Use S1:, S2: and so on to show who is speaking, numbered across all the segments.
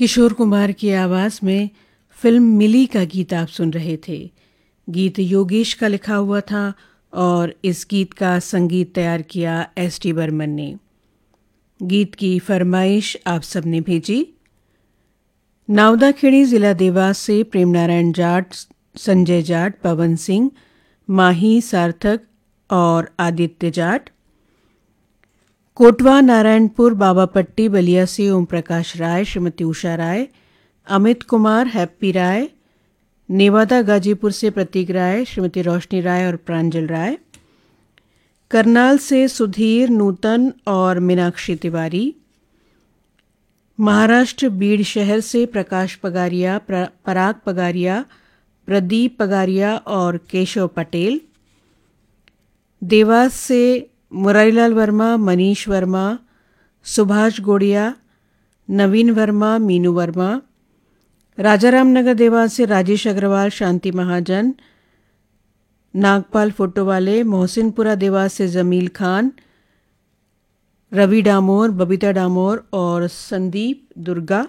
S1: किशोर कुमार की आवाज़ में फिल्म मिली का गीत आप सुन रहे थे। गीत योगेश का लिखा हुआ था और इस गीत का संगीत तैयार किया एस.टी. बर्मन ने। गीत की फरमाइश आप सबने भेजी। नावदाखेड़ी ज़िला देवास से प्रेम नारायण जाट, संजय जाट, पवन सिंह, माही, सार्थक और आदित्य जाट। कोटवा नारायणपुर बाबापट्टी बलिया से ओम प्रकाश राय, श्रीमती उषा राय, अमित कुमार, हैप्पी राय। नेवादा गाजीपुर से प्रतीक राय, श्रीमती रोशनी राय और प्रांजल राय। करनाल से सुधीर, नूतन और मीनाक्षी तिवारी। महाराष्ट्र बीड़ शहर से प्रकाश पगारिया, पराग पगारिया, प्रदीप पगारिया और केशव पटेल। देवास से मुरारीलाल वर्मा, मनीष वर्मा, सुभाष गोड़िया, नवीन वर्मा, मीनू वर्मा। राजाराम नगर देवास से राजेश अग्रवाल, शांति महाजन, नागपाल फोटो वाले। मोहसिनपुरा देवास से जमील खान, रवि डामोर, बबीता डामोर और संदीप दुर्गा।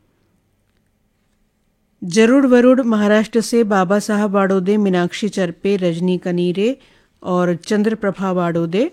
S1: जरूर वरुड़ महाराष्ट्र से बाबा साहब वाडोदे, मीनाक्षी चरपे, रजनी कनीरे और चंद्रप्रभा वाडोदे।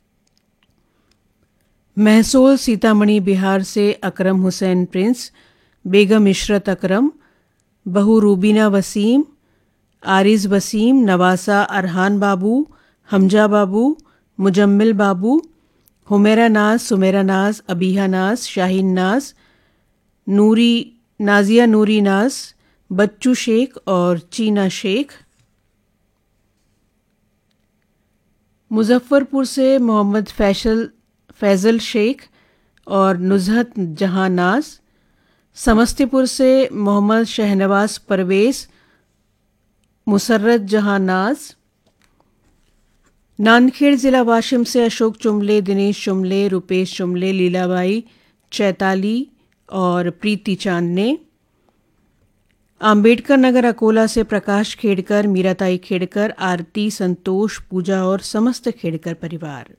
S1: महसोल सीतामढ़ी बिहार से अकरम हुसैन प्रिंस, बेगम इशरत अकरम, बहू रूबीना वसीम, आरिज वसीम, नवासा अरहान बाबू, हमजा बाबू, मुजम्मिल बाबू, हुमेरा नाज, सुमेरा नाज, अबीहा नाज, शाहीन नाज, नूरी नाजिया, नूरी नाज, बच्चू शेख और चीना शेख। मुजफ्फरपुर से मोहम्मद फैजल शेख और नुजहत जहां नाज। समस्तीपुर से मोहम्मद शहनवाज परवेज, मुसर्रत जहां नाज। नांदखेड़ जिला वाशिम से अशोक चुमले, दिनेश चुमले, रुपेश चुमले, लीलाबाई, चैताली और प्रीति चांद ने। आम्बेडकर नगर अकोला से प्रकाश खेड़कर, मीराताई खेड़कर, आरती, संतोष, पूजा और समस्त खेड़कर परिवार।